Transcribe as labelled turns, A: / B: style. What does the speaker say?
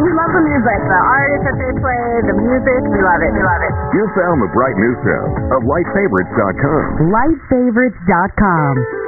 A: we love the music, the artists that they play, the music. We love it. We love it.
B: You found the bright new sound of lightfavorites.com.
C: Lightfavorites.com.